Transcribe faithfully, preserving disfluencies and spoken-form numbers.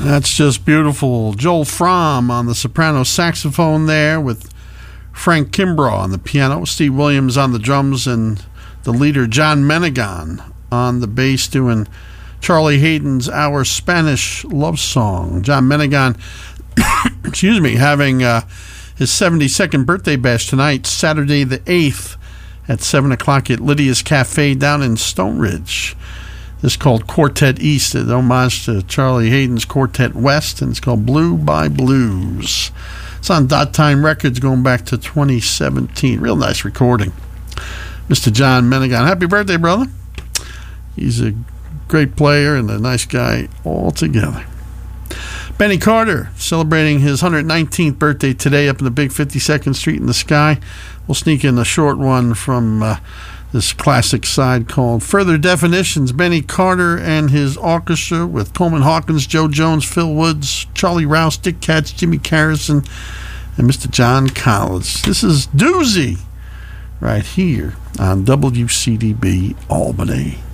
That's just beautiful. Joel Fromm on the soprano saxophone there, with Frank Kimbrough on the piano, Steve Williams on the drums, and the leader John Menegan on the bass doing Charlie Hayden's Our Spanish Love Song. John Menegan, excuse me, having uh, his seventy-second birthday bash tonight, Saturday the eighth at seven o'clock at Lydia's Cafe down in Stone Ridge. This is called Quartet East, an homage to Charlie Hayden's Quartet West, and it's called Blue by Blues. It's on Dot Time Records going back to twenty seventeen. Real nice recording. Mister John Menegan, happy birthday, brother. He's a great player and a nice guy altogether. Benny Carter, celebrating his one hundred nineteenth birthday today up in the big fifty-second Street in the Sky. We'll sneak in a short one from uh, this classic side called Further Definitions. Benny Carter and his orchestra with Coleman Hawkins, Joe Jones, Phil Woods, Charlie Rouse, Dick Katz, Jimmy Carrison, and Mister John Collins. This is Doozy right here on W C D B Albany.